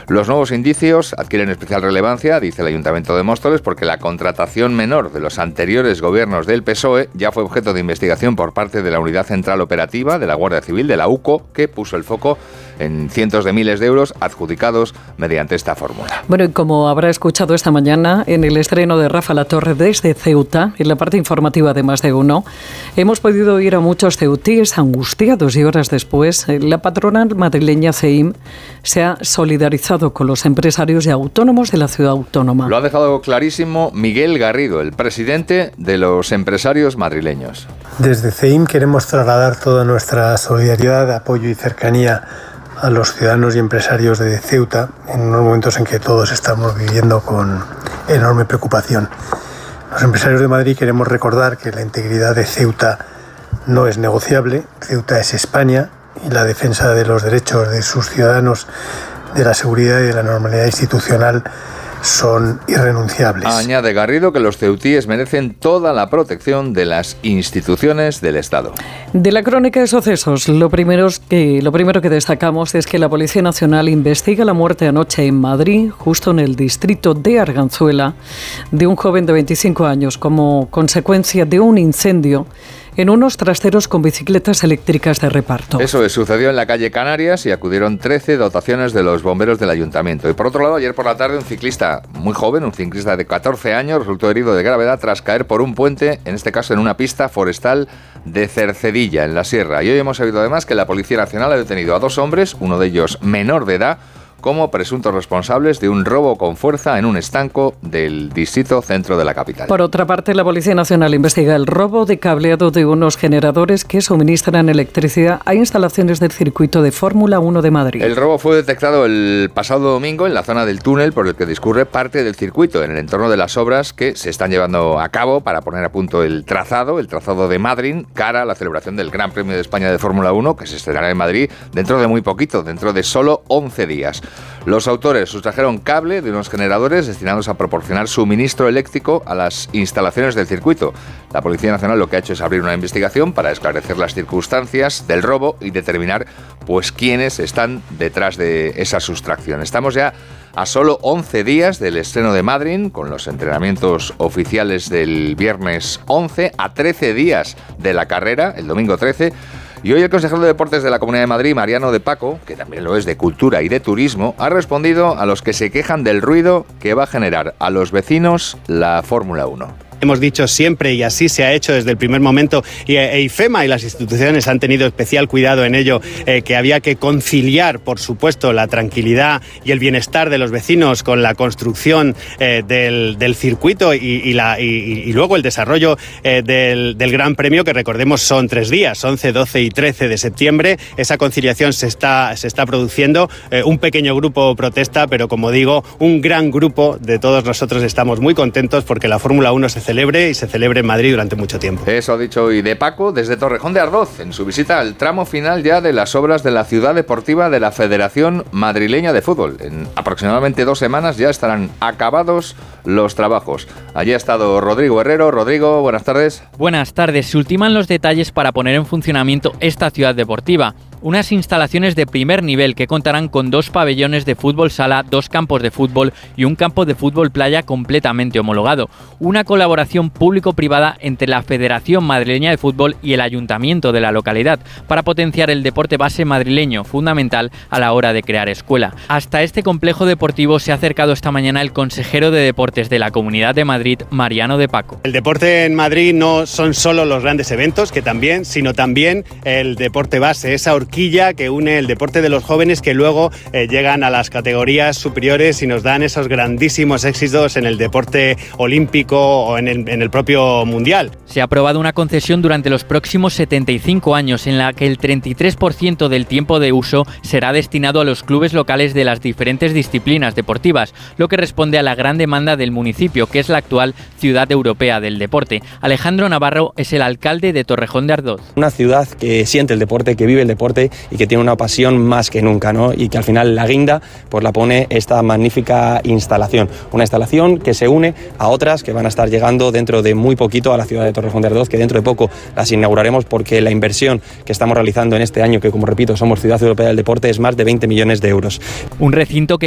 Los nuevos indicios adquieren especial relevancia, dice el Ayuntamiento de Móstoles, porque la contratación menor de los anteriores gobiernos del PSOE ya fue objeto de investigación por parte de la Unidad Central Operativa de la Guardia Civil, de la UCO, que puso el foco en cientos de miles de euros adjudicados mediante esta fórmula. Bueno, y como habrá escuchado esta mañana en el estreno de Rafa La Torre desde Ceuta, en la parte informativa de Más de Uno, hemos podido oír a muchos ceutíes angustiados y horas después, la patronal madrileña CEIM se ha solidarizado con los empresarios y autónomos de la ciudad autónoma. Lo ha dejado clarísimo Miguel Garrido, el presidente de los empresarios madrileños. Desde CEIM queremos trasladar toda nuestra solidaridad, apoyo y cercanía a los ciudadanos y empresarios de Ceuta en unos momentos en que todos estamos viviendo con enorme preocupación. Los empresarios de Madrid queremos recordar que la integridad de Ceuta no es negociable. Ceuta es España y la defensa de los derechos de sus ciudadanos, de la seguridad y de la normalidad institucional son irrenunciables. Añade Garrido que los ceutíes merecen toda la protección de las instituciones del Estado. De la crónica de sucesos, lo primero que destacamos es que la Policía Nacional investiga la muerte anoche en Madrid, justo en el distrito de Arganzuela, de un joven de 25 años como consecuencia de un incendio en unos trasteros con bicicletas eléctricas de reparto. Eso sucedió en la calle Canarias y acudieron 13 dotaciones de los bomberos del ayuntamiento. Y por otro lado, ayer por la tarde un ciclista muy joven, un ciclista de 14 años, resultó herido de gravedad tras caer por un puente, en este caso en una pista forestal de Cercedilla, en la Sierra. Y hoy hemos sabido además que la Policía Nacional ha detenido a 2 hombres, uno de ellos menor de edad, como presuntos responsables de un robo con fuerza en un estanco del distrito centro de la capital. Por otra parte, la Policía Nacional investiga el robo de cableado de unos generadores que suministran electricidad a instalaciones del circuito de Fórmula 1 de Madrid. El robo fue detectado el pasado domingo en la zona del túnel por el que discurre parte del circuito, en el entorno de las obras que se están llevando a cabo para poner a punto el trazado de Madrid, cara a la celebración del Gran Premio de España de Fórmula 1, que se estrenará en Madrid dentro de muy poquito, dentro de solo 11 días. Los autores sustrajeron cable de unos generadores destinados a proporcionar suministro eléctrico a las instalaciones del circuito. La Policía Nacional lo que ha hecho es abrir una investigación para esclarecer las circunstancias del robo y determinar quiénes están detrás de esa sustracción. Estamos ya a solo 11 días del estreno de Madrid, con los entrenamientos oficiales del viernes 11, a 13 días de la carrera, el domingo 13, y hoy el consejero de Deportes de la Comunidad de Madrid, Mariano de Paco, que también lo es de Cultura y de Turismo, ha respondido a los que se quejan del ruido que va a generar a los vecinos la Fórmula 1. Hemos dicho siempre, y así se ha hecho desde el primer momento, y IFEMA y las instituciones han tenido especial cuidado en ello, que había que conciliar, por supuesto, la tranquilidad y el bienestar de los vecinos con la construcción del circuito y luego el desarrollo del Gran Premio, que recordemos son 3 días, 11, 12 y 13 de septiembre. Esa conciliación se está produciendo. Un pequeño grupo protesta, pero como digo, un gran grupo de todos nosotros estamos muy contentos porque la Fórmula 1 se celebre en Madrid durante mucho tiempo. Eso ha dicho hoy de Paco desde Torrejón de Ardoz, en su visita al tramo final ya de las obras de la ciudad deportiva de la Federación Madrileña de Fútbol. En aproximadamente 2 semanas ya estarán acabados los trabajos. Allí ha estado Rodrigo Herrero. Rodrigo, buenas tardes. Buenas tardes. Se ultiman los detalles para poner en funcionamiento esta ciudad deportiva. Unas instalaciones de primer nivel que contarán con 2 pabellones de fútbol sala, 2 campos de fútbol y un campo de fútbol playa completamente homologado. Una colaboración público-privada entre la Federación Madrileña de Fútbol y el Ayuntamiento de la localidad para potenciar el deporte base madrileño, fundamental a la hora de crear escuela. Hasta este complejo deportivo se ha acercado esta mañana el consejero de Deportes de la Comunidad de Madrid, Mariano de Paco. El deporte en Madrid no son solo los grandes eventos, que también, sino también el deporte base, esa horquilla que une el deporte de los jóvenes que luego llegan a las categorías superiores y nos dan esos grandísimos éxitos en el deporte olímpico o en el propio mundial. Se ha aprobado una concesión durante los próximos 75 años en la que el 33% del tiempo de uso será destinado a los clubes locales de las diferentes disciplinas deportivas, lo que responde a la gran demanda del municipio, que es la actual ciudad europea del deporte. Alejandro Navarro es el alcalde de Torrejón de Ardoz. Una ciudad que siente el deporte, que vive el deporte y que tiene una pasión más que nunca, ¿no? Y que al final la guinda pues la pone esta magnífica instalación. Una instalación que se une a otras que van a estar llegando dentro de muy poquito a la ciudad de Torrejón de Ardoz, que dentro de poco las inauguraremos porque la inversión que estamos realizando en este año, que como repito somos Ciudad Europea del Deporte, es más de 20 millones de euros. Un recinto que